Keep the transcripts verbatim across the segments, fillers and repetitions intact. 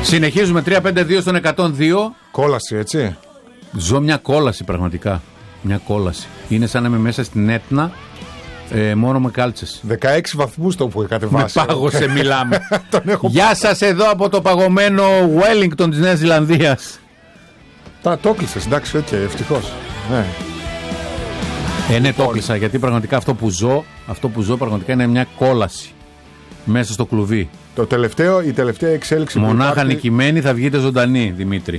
Συνεχίζουμε τρία πέντε δύο στον εκατόν δύο. Κόλαση, έτσι. Ζω μια κόλαση πραγματικά. Μια κόλαση. Είναι σαν να είμαι μέσα στην Έτνα, ε, μόνο με κάλτσες. δεκαέξι βαθμούς το που έχει κατεβάσει. Με πάγωσε, μιλάμε. Γεια σας εδώ από το παγωμένο Wellington της Νέας Ζηλανδίας. Τα το κλείσες, εντάξει, okay, ευτυχώς. Ναι. Ε, ναι, το κλείσα, γιατί πραγματικά αυτό που ζω, αυτό που ζω πραγματικά είναι μια κόλαση μέσα στο κλουβί. Το τελευταίο, η τελευταία εξέλιξη. Μονάχα υπάρχει... νικημένη θα βγείτε ζωντανή, Δημήτρη.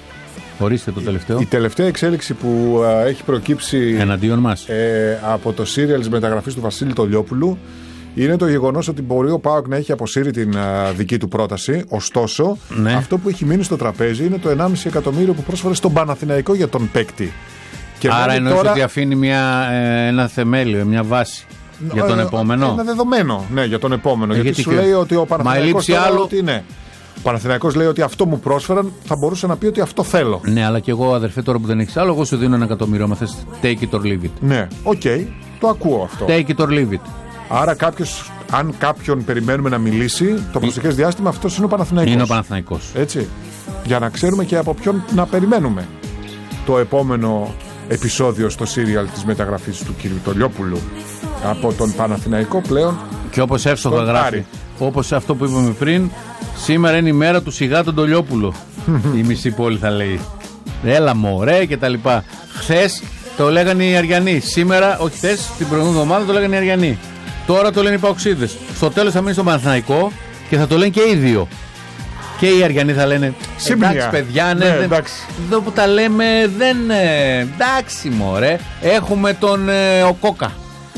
Ορίστε το τελευταίο. Η τελευταία εξέλιξη που α, έχει προκύψει εναντίον μας ε, από το σύριαλ της μεταγραφής του Βασίλη Τολιόπουλου είναι το γεγονός ότι μπορεί ο ΠΑΟΚ να έχει αποσύρει την α, δική του πρόταση. Ωστόσο, ναι. αυτό που έχει μείνει στο τραπέζι είναι το ενάμιση εκατομμύριο που πρόσφερε στον Παναθηναϊκό για τον παίκτη. Και άρα εννοείς τώρα... ότι αφήνει μια, ε, ένα θεμέλιο, μια βάση ε, για τον ε, επόμενο. Ένα δεδομένο, ναι, για τον επόμενο. Ε, γιατί, γιατί σου λέει ότι ο Παναθηναϊκός άλλο... ότι είναι. Ο Παναθηναϊκός λέει ότι αυτό μου πρόσφεραν, θα μπορούσε να πει ότι αυτό θέλω. Ναι, αλλά και εγώ, αδερφέ, τώρα που δεν έχεις άλλο, εγώ σου δίνω ένα εκατομμύριο. Μα θες take it or leave it. Ναι, οκ, okay, το ακούω αυτό. Take it or leave it. Άρα, κάποιος, αν κάποιον περιμένουμε να μιλήσει, το προσεχές διάστημα αυτός είναι ο Παναθηναϊκός. Είναι ο Παναθηναϊκός. Έτσι. Για να ξέρουμε και από ποιον να περιμένουμε το επόμενο επεισόδιο στο σύριαλ της μεταγραφής του κ. Τολιόπουλου από τον Παναθηναϊκό πλέον. Και όπως εύστοχα γράφει, όπως αυτό που είπαμε πριν, σήμερα είναι η μέρα του σιγά τον Τολιόπουλο. Η μισή πόλη θα λέει. Έλα μωρέ και τα λοιπά. Χθες το λέγανε οι Αριανοί. Σήμερα, όχι χθες, την προηγούμενη εβδομάδα το λέγανε οι Αριανοί. Τώρα το λένε οι Παοξίδες. Στο τέλος θα μείνει στο Παναθηναϊκό και θα το λένε και οι δύο. Και οι Αριανοί θα λένε Σημεία. Εντάξει παιδιά, ναι, ναι, δεν, εντάξει. εδώ που τα λέμε δεν. Εντάξει μωρέ. Έχουμε τον ε, ο Κόκα.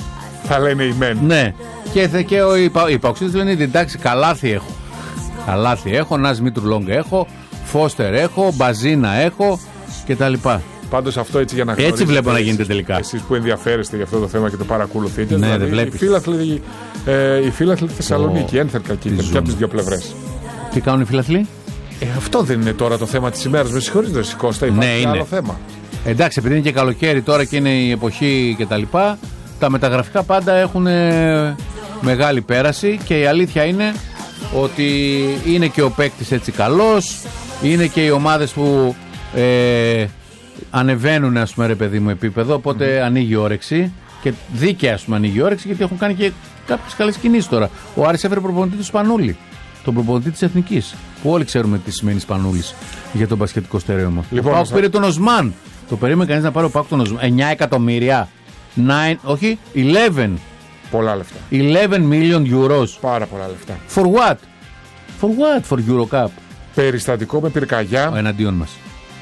Θα λένε οι μεν. Ναι. Και, και ο, οι, οι Παοξίδες λένε εντάξει, καλάθι έχω. Καλάθι έχω, Νας Μήτρου Λόγκ έχω, Φώστερ έχω, Μπαζίνα έχω κτλ. Πάντως αυτό έτσι για να γνωρίζετε. Έτσι βλέπω να γίνεται τελικά. Εσείς που ενδιαφέρεστε για αυτό το θέμα και το παρακολουθείτε. Ναι, δηλαδή, δεν βλέπεις. Οι φίλαθλοι, ε, οι φίλαθλοι Θεσσαλονίκη, oh, ένθερκα και από τις δύο πλευρές. Τι κάνουν οι φίλαθλοι? Ε, αυτό δεν είναι τώρα το θέμα της ημέρας. Με συγχωρείτε, ρε Κώστα, υπάρχει ναι, και άλλο θέμα. Εντάξει, επειδή είναι και καλοκαίρι τώρα και είναι η εποχή κτλ. Τα, τα μεταγραφικά πάντα έχουν ε, μεγάλη πέραση και η αλήθεια είναι ότι είναι και ο παίκτης έτσι καλός, είναι και οι ομάδες που ε, ανεβαίνουν, ας πούμε, ρε παιδί μου, επίπεδο, οπότε mm. ανοίγει η όρεξη και δίκαια, ας πούμε, ανοίγει η όρεξη, γιατί έχουν κάνει και κάποιες καλές κινήσεις τώρα. Ο Άρης έφερε προπονητή του Σπανούλη, τον προπονητή της Εθνικής, που όλοι ξέρουμε τι σημαίνει Σπανούλης για τον μπασκετικό στερέωμα. Λοιπόν, ο Πάοκ θα... πήρε τον Οσμάν. Το περίμενε κανείς να πάρει ο Πάοκ τον Οσμάν? εννιά εκατομμύρια. nine, όχι, eleven. Πολλά λεφτά. eleven million euros. Πάρα πολλά λεφτά. For what? For what? For Eurocup. Περιστατικό με πυρκαγιά. Ο εναντίον μας.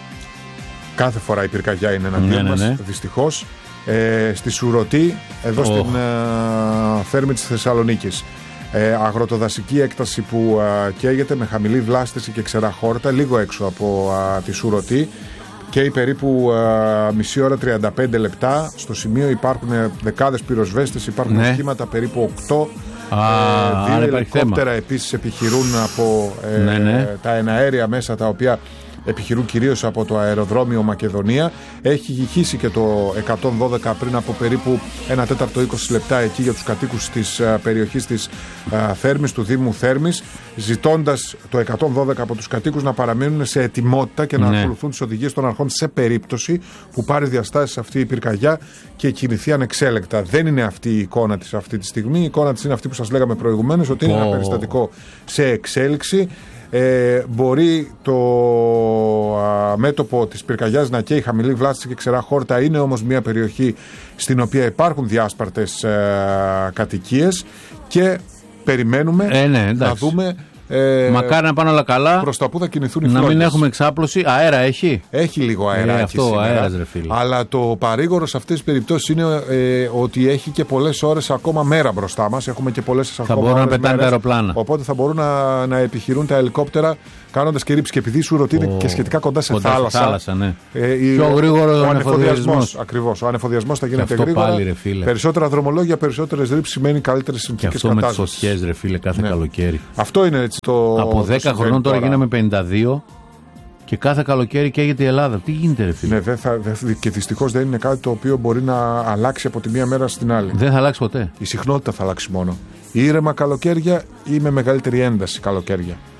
Κάθε φορά η πυρκαγιά είναι εναντίον ναι, ναι, ναι. μας, δυστυχώς. Ε, στη Σουρωτή, εδώ oh. στην ε, θέρμη της Θεσσαλονίκης. Ε, αγροτοδασική έκταση που ε, καίγεται με χαμηλή βλάστηση και ξερά χόρτα, λίγο έξω από ε, τη Σουρωτή. Και περίπου ε, μισή ώρα τριάντα πέντε λεπτά. Στο σημείο υπάρχουν δεκάδες πυροσβέστες, υπάρχουν ναι. οχήματα περίπου οκτώ. Ah, ε, δύο ελικόπτερα επίσης επιχειρούν από ε, ναι, ναι. τα εναέρια μέσα, τα οποία επιχειρούν κυρίως από το αεροδρόμιο Μακεδονία. Έχει χύσει και το εκατόν δώδεκα πριν από περίπου ένα τέταρτο είκοσι λεπτά εκεί για τους κατοίκους της uh, περιοχής της uh, Θέρμης, του Δήμου Θέρμης, ζητώντας το εκατόν δώδεκα από τους κατοίκους να παραμείνουν σε ετοιμότητα και να ναι. ακολουθούν τις οδηγίες των αρχών σε περίπτωση που πάρει διαστάσεις αυτή η πυρκαγιά και κινηθεί ανεξέλεκτα. Δεν είναι αυτή η εικόνα της αυτή τη στιγμή. Η εικόνα της είναι αυτή που σας λέγαμε προηγουμένως, ότι είναι oh. ένα περιστατικό σε εξέλιξη. Ε, μπορεί το α, μέτωπο της πυρκαγιάς να καίει χαμηλή βλάστηση και ξερά χόρτα. Είναι όμως μια περιοχή στην οποία υπάρχουν διάσπαρτες ε, κατοικίες και περιμένουμε ε, ναι, να δούμε ε, μακάρι να πάνε όλα καλά, προς τα που θα κινηθούν οι να φλόγες. μην έχουμε εξάπλωση. Αέρα έχει. Έχει λίγο αέρα. Ε, αυτό, σήμερα, αέρας, ρε φίλε. Αλλά το παρήγορο σε αυτές τις περιπτώσεις είναι ε, ότι έχει και πολλές ώρες ακόμα μέρα μπροστά μας. Έχουμε και πολλές θα ακόμα μπορούν ώρες να πετάνε τα αεροπλάνα. Οπότε θα μπορούν να, να επιχειρούν τα ελικόπτερα κάνοντας και ρήψη. Και επειδή η Σουρωτή είναι oh. και σχετικά κοντά σε κοντά θάλασσα. Σε θάλασσα ναι. ε, η, πιο γρήγορο ο ανεφοδιασμός. Ακριβώς. Ο ανεφοδιασμός θα γίνεται αυτό γρήγορα. Πάλι, ρε, φίλε. Περισσότερα δρομολόγια, περισσότερες ρήψεις σημαίνει καλύτερες συνθήκες κατάστασης. Και αυτό με τις φωτιές, ρε φίλε, κάθε ναι. καλοκαίρι. Αυτό είναι έτσι το. Από δέκα χρονών τώρα γίναμε πενήντα δύο. Και κάθε καλοκαίρι καίγεται η Ελλάδα. Τι γίνεται, ρε φίλε? Ναι, δε θα, δε, και δυστυχώς δεν είναι κάτι το οποίο μπορεί να αλλάξει από τη μία μέρα στην άλλη. Δεν θα αλλάξει ποτέ. Η συχνότητα θα αλλάξει μόνο. Ήρεμα καλοκαίρια ή με μεγαλύτερη ένταση καλοκαίρια.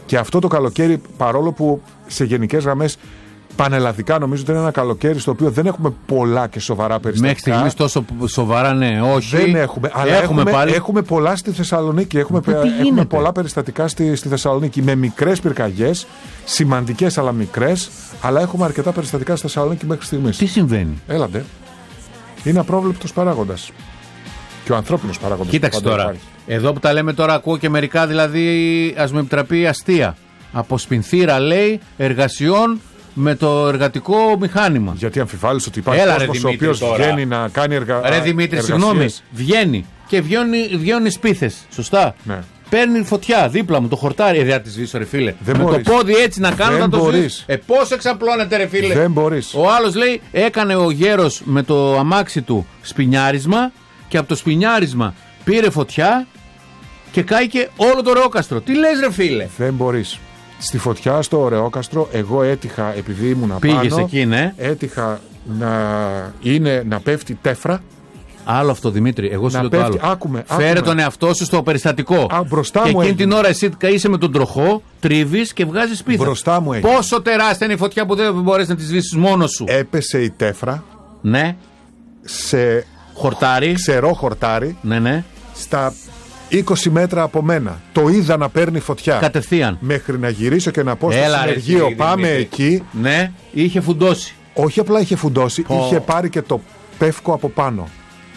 Και αυτό το καλοκαίρι, παρόλο που σε γενικές γραμμές πανελλαδικά νομίζω ότι είναι ένα καλοκαίρι στο οποίο δεν έχουμε πολλά και σοβαρά περιστατικά. Μέχρι στιγμής τόσο σοβαρά, ναι, όχι. Δεν έχουμε, αλλά έχουμε, έχουμε, πάλι... έχουμε πολλά στη Θεσσαλονίκη. Έχουμε, έχουμε πολλά περιστατικά στη, στη Θεσσαλονίκη με μικρές πυρκαγιές, σημαντικές αλλά μικρές, αλλά έχουμε αρκετά περιστατικά στη Θεσσαλονίκη μέχρι στιγμής. Τι συμβαίνει? Έλατε. Είναι απρόβλεπτος παράγοντας. Και ο ανθρώπινος παράγοντας. Κοίταξε τώρα. Υπάρχει. Εδώ που τα λέμε τώρα, ακούω και μερικά δηλαδή, ας με επιτραπεί αστεία. Από σπινθήρα λέει εργασιών με το εργατικό μηχάνημα. Γιατί αμφιβάλλεις ότι υπάρχει κόσμος ο οποίος βγαίνει να κάνει εργα... Ρε Δημήτρη, συγγνώμη, βγαίνει και βγαίνουν σπίθες. Σωστά. Ναι. Παίρνει φωτιά δίπλα μου το χορτάρι. Ε, δεν τη σβήσω, ρε φίλε. Δεν με μπορείς. Το πόδι έτσι να κάνω δεν να το σβήσω. Ε, πώς εξαπλώνεται, ρε φίλε. Δεν μπορείς. Ο άλλος λέει, έκανε ο γέρος με το αμάξι του σπινιάρισμα και από το σπινιάρισμα πήρε φωτιά και κάηκε όλο το Ρεόκαστρο. Τι λες, ρε φίλε. Δεν μπορείς. Στη φωτιά στο Ρεόκαστρο, εγώ έτυχα, επειδή ήμουν πάνω. Πήγες εκεί, ναι. Έτυχα να, είναι, να πέφτει τέφρα. Άλλο αυτό, Δημήτρη. Εγώ σου λέω το άλλο. Άκουμε, Φέρε άκουμε. τον εαυτό σου στο περιστατικό. Α, μπροστά και μου εκείνη έγινε. την ώρα εσύ είσαι με τον τροχό, τρίβεις και βγάζεις πίθα. Μπροστά μου έγινε. Πόσο τεράστια είναι η φωτιά που δεν μπορείς να τη σβήσεις μόνος σου. Έπεσε η τέφρα. Ναι. Σε χορτάρι. Ξερό χορτάρι. Ναι, ναι. Στα είκοσι μέτρα από μένα. Το είδα να παίρνει φωτιά. Κατευθείαν. Μέχρι να γυρίσω και να πω στο Έλα, συνεργείο, ρε, πάμε Δημήτρη. εκεί. Ναι, είχε φουντώσει. Όχι απλά είχε φουντώσει, Oh. είχε πάρει και το πεύκο από πάνω.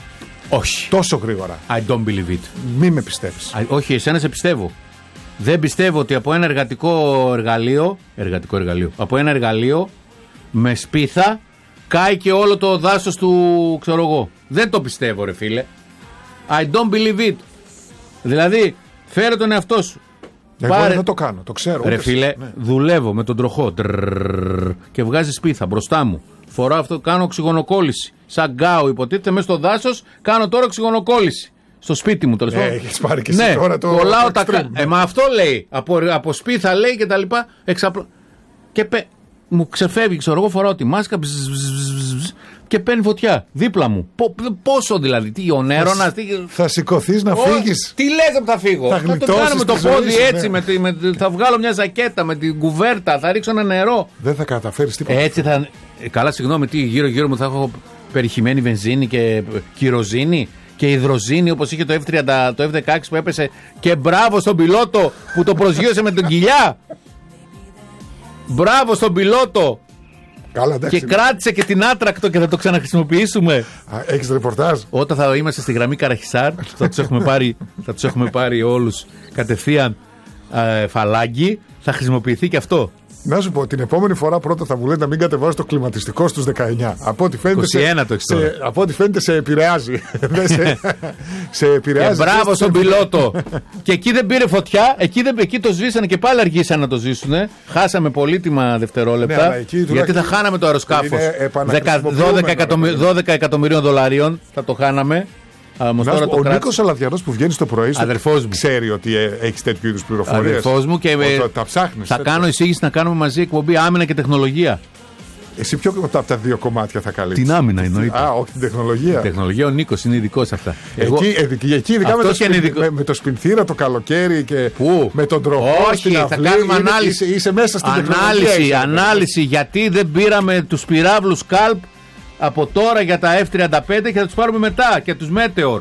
Όχι. Τόσο γρήγορα. I don't believe it. Μη με πιστεύεις. Α, όχι, εσένα σε πιστεύω. Δεν πιστεύω ότι από ένα εργατικό εργαλείο, εργατικό εργαλείο, από ένα εργαλείο με σπίθα κάει και όλο το δάσος του, ξέρω εγώ. Δεν το πιστεύω, ρε φίλε. I don't believe it. Δηλαδή, φέρε τον εαυτό σου. Εγώ Πάρε... δεν το κάνω, το ξέρω. Ρε ούτε φίλε, ναι. δουλεύω με τον τροχό τρρρρρ, και βγάζει σπίθα μπροστά μου. Φοράω αυτό, κάνω οξυγονοκόλληση. Σαν γκάου, υποτίθεται, μέσα στο δάσος, κάνω τώρα οξυγονοκόλληση. Στο σπίτι μου, τέλος πάντων. Ε, έχεις πάρει και εσύ ναι, τώρα το. κολλάω το τα. Ε, μα αυτό λέει. Από, από σπίθα λέει και τα λοιπά. Εξαπλώ... Και πε... μου ξεφεύγει, ξέρω εγώ, φοράω τη μάσκα. Μπζ, μπζ, μπζ, μπζ, και παίρνει φωτιά δίπλα μου. Πο, πόσο δηλαδή, τι ο νέρονας, τι... Θα σηκωθείς να φύγεις. Τι λες που θα φύγω. Θα, θα το κάνω με το πόδι σου, έτσι. ναι. με τη, με, θα βγάλω μια ζακέτα με την κουβέρτα. Θα ρίξω ένα νερό. Δεν θα καταφέρεις τίποτα. Έτσι θα. Ε, καλά, συγγνώμη, τι γύρω-γύρω μου θα έχω περιχυμένη βενζίνη και κυροζίνη και υδροζίνη όπως είχε το εφ τριάντα, το εφ δεκαέξι που έπεσε. Και μπράβο στον πιλότο που το προσγείωσε με τον κοιλιά. Μπράβο στον πιλότο. Καλά, εντάξει. Και κράτησε και την άτρακτο και θα το ξαναχρησιμοποιήσουμε. Α, έχεις ρεπορτάζ. Όταν θα είμαστε στη γραμμή Καραχισάρ, θα τους έχουμε πάρει, θα τους έχουμε πάρει όλους κατευθείαν ε, φαλάγγι, θα χρησιμοποιηθεί και αυτό. Να σου πω, την επόμενη φορά πρώτα θα μου λένε να μην κατεβάζω το κλιματιστικό στους δεκαεννιά. Από ό,τι φαίνεται, είκοσι ένα σε, το έχεις τώρα. σε, από ό,τι φαίνεται σε επηρεάζει. σε, σε επηρεάζει. Και μπράβο στον πιλότο. Και εκεί δεν πήρε φωτιά, εκεί, δεν, εκεί το σβήσανε και πάλι αργήσαν να το ζήσουνε. Χάσαμε πολύτιμα δευτερόλεπτα. Ναι, εκεί, γιατί θα χάναμε το αεροσκάφος. δώδεκα εκατομμυρίων δολαρίων θα το χάναμε. Όμως τώρα πω, το ο κράτησε. Νίκος Αλαδιανός που βγαίνει στο πρωί στο Αδερφός μου. ξέρει ότι ε, έχεις τέτοιου είδους πληροφορίες. Αδερφός μου και Ότι με... τα ψάχνεις. θα τέτοια. κάνω εισήγηση να κάνουμε μαζί εκπομπή άμυνα και τεχνολογία. Εσύ ποιο από τα δύο κομμάτια θα καλύψεις? Την άμυνα εννοείται. Α, όχι την τεχνολογία. Η τεχνολογία, ο Νίκος είναι ειδικός σε αυτά. Εγώ... Εκεί, εκεί, εκεί ειδικά με το, Αυτός είναι σπιν, ειδικό- με, με το σπινθήρα το καλοκαίρι και Πού? με τον τροχό Όχι, στην θα αυλή, κάνουμε είναι- ανάλυση. Είσαι, είσαι μέσα στην τεχνολογία. Ανάλυση, είσαι, ανάλυση γιατί δεν πήραμε τους πυράβλους Σκάλπ από τώρα για τα εφ τριάντα πέντε και θα τους πάρουμε μετά και τους Meteor.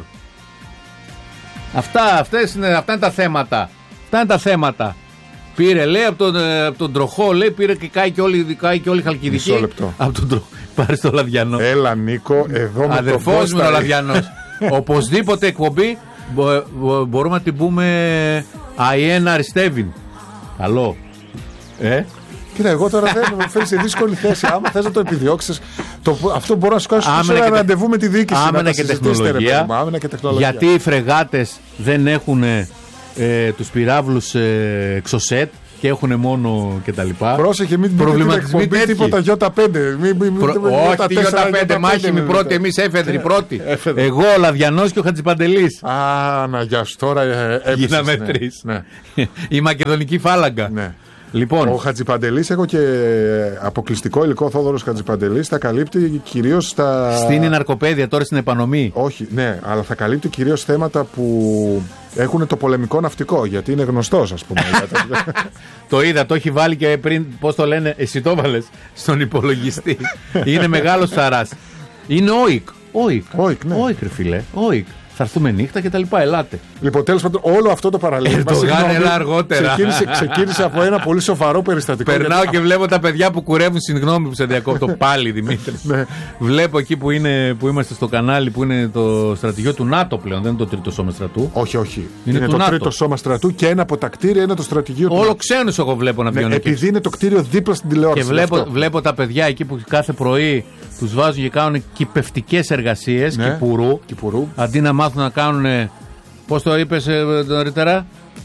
Αυτά, αυτές είναι, αυτά είναι τα θέματα. Αυτά είναι τα θέματα. Πήρε, λέει, από τον, ε, από τον τροχό, λέει, πήρε και κάει και όλη, κάει και όλη η Χαλκιδική. Μισό λεπτό. Από τον τροχό. Πάρε το Λαδιανό. Έλα Νίκο, εδώ με το Αδερφός μου Κώστα. ο Λαδιανός. Οπωσδήποτε εκπομπή μπο- μπο- μπορούμε να την πούμε Αιένα Αριστεύειν. Καλό. Ε? Κοίτα, εγώ τώρα δεν με φέρει σε δύσκολη θέση. Άμα θες να το επιδιώξεις, το, αυτό μπορώ να σου κάνω σε Άμενα ένα και τε- ραντεβού με τη διοίκηση. Άμενα να τα και συζητήσετε, ρε τεχνολογία. παιδί μου, άμενα και τεχνολογία. Γιατί οι φρεγάτες δεν έχουν ε, τους πυράβλους ε, εξωσέτ και έχουν μόνο κτλ. Πρόσεχε, μην μην Προβληματισμοί εκπομπή τέτοιοι. τίποτα γιώτα πέντε. Μη, μη, μη, Προ... μη, Όχι, τη γιώτα πέντε, μάχημη πρώτη, εμείς έφεδροι πρώτοι. Έφεδροι. Εγώ, ο Λαδιανός και ο Χατζηπαντελής. Α, να γεια σου τώρα. Ε, έπεσες, Γίναμε ναι. τρεις. Ναι. Η μακεδονική φάλαγγα. Ναι. Λοιπόν. Ο Χατζιπαντελής, έχω και αποκλειστικό υλικό. Θόδωρος Χατζιπαντελής θα καλύπτει κυρίως τα. Στην η ναρκοπαίδεια, τώρα στην επανομή. Όχι, ναι, αλλά θα καλύπτει κυρίως θέματα που έχουν το πολεμικό ναυτικό. Γιατί είναι γνωστός, ας πούμε. Το είδα, το έχει βάλει και πριν, πώς το λένε, εσύ το βάλες στον υπολογιστή. Είναι μεγάλος σαράς. Είναι όικ. Όικ. Όικ, ναι. Όικ, ρε φίλε. Όικ. Θα έρθουμε νύχτα και τα λοιπά. Ελάτε. Λοιπόν, τέλος πάντων, όλο αυτό το παραλίγμα αργότερα. Ξεκίνησε, ξεκίνησε από ένα πολύ σοβαρό περιστατικό. Περνάω γιατί... και βλέπω τα παιδιά που κουρεύουν. Συγγνώμη που σε διακόπτω πάλι, Δημήτρη. Ναι. Βλέπω εκεί που, είναι, που είμαστε στο κανάλι που είναι το στρατηγείο του ΝΑΤΟ πλέον. Δεν είναι το τρίτο σώμα στρατού. Όχι, όχι. Είναι, είναι το ΝΑΤΟ. Τρίτο σώμα στρατού και ένα από τα κτίρια είναι το στρατηγείο του. Όλο ξένους εγώ βλέπω να βγαίνουν. Ναι, επειδή είναι το κτίριο δίπλα στην τηλεόραση. Και βλέπω, βλέπω τα παιδιά εκεί που κάθε πρωί τους βάζουν και κάνουν κυπευτικές εργασίες, ναι, κυπουρού, κυπουρού. Αντί να μάθουν να κάνουν. Πώς το είπες ε, νωρίτερα,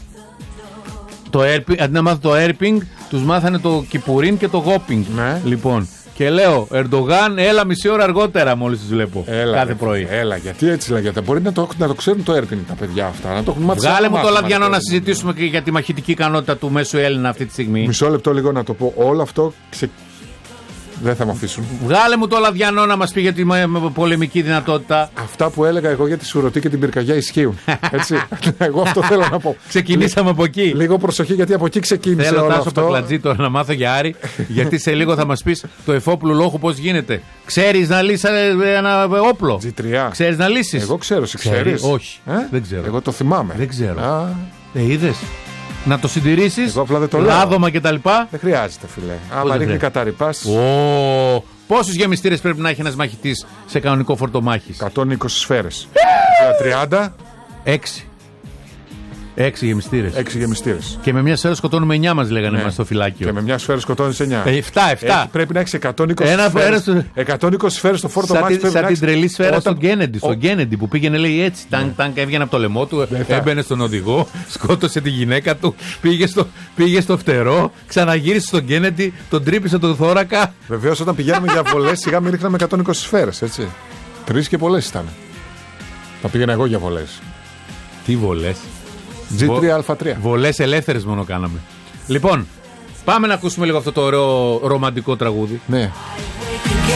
το έρπι, αντί να μάθουν το έρπινγκ, τους μάθανε το κυπουρίν και το γόπινγκ. Ναι. Λοιπόν, και λέω, Ερντογάν, έλα μισή ώρα αργότερα μόλις τους βλέπω. Έλα, κάθε πρωί. Έλα, γιατί έτσι λέγεται. Μπορεί να το, να το ξέρουν το έρπινγκ τα παιδιά αυτά. Να το έχουν μάθει. Βγάλε μου το Λαδιανό να συζητήσουμε και για τη μαχητική ικανότητα του μέσου Έλληνα αυτή τη στιγμή. Μισό λεπτό λίγο να το πω. Όλο αυτό ξε... δεν θα με αφήσουν. Βγάλε μου το Λαδιανό να μας πει για τη πολεμική δυνατότητα. Αυτά που έλεγα εγώ για τη Σουρωτή και την πυρκαγιά ισχύουν. Έτσι. Εγώ αυτό θέλω να πω. Ξεκινήσαμε από εκεί. Λίγο προσοχή, γιατί από εκεί ξεκίνησε. Θέλω όλο Τάσο αυτό. Πακλατζή τώρα να μάθω για Άρη, γιατί σε λίγο θα μας πεις το εφόπλου λόγου πώς γίνεται. Ξέρεις να λύσεις ένα όπλο. τζι τρία. Ξέρεις να λύσεις. Εγώ ξέρω, σε ξέρεις. Όχι. Ε? Δεν ξέρω. Εγώ το θυμάμαι. Δεν ξέρω. Α. Ε, είδες. Να το συντηρήσεις. Εγώ απλά δεν το λέω. Λάδωμα κτλ. Δεν χρειάζεται, φιλέ. Άμα ρίχνει καταρρυπάς. Oh. Πόσους γεμιστήρες πρέπει να έχει ένας μαχητής σε κανονικό φορτομάχης? εκατόν είκοσι σφαίρες. Για τριάντα. Έξι. Έξι γεμιστήρες. Έξι γεμιστήρες. Και με μια σφαίρα σκοτώνουμε εννιά, μας λέγανε, ναι, μας στο φυλάκιο. Και με μια σφαίρα σκοτώνεις εννιά. Ε, εφτά, εφτά. Έχει, πρέπει να έχεις εκατόν είκοσι Ένα σφαίρες. φέρες... εκατόν είκοσι σφαίρες στο φόρτο σαν μάχης. Σαν την έχεις... τρελή σφαίρα όταν... στον Κέννεντι. Στον Ο... Κέννεντι που πήγαινε, λέει έτσι. Τάγκ, ναι. τάγκ, έβγαινε από το λαιμό του, θα... έμπαινε στον οδηγό, σκότωσε τη γυναίκα του, πήγε στο, πήγε στο φτερό, ξαναγύρισε στον Κέννεντι, τον τρύπησε τον θώρακα. Βεβαίως, όταν πηγαίνουμε για βολές, σιγά μην ρίχναμε εκατόν είκοσι σφαίρες, έτσι. Τρεις και πολλές ήταν. Θα πήγαινα εγώ για βολές. Τι βολές? τζι τρία α τρία. Βολές ελεύθερες μόνο κάναμε. Λοιπόν, πάμε να ακούσουμε λίγο αυτό το ωραίο ρομαντικό τραγούδι. Ναι.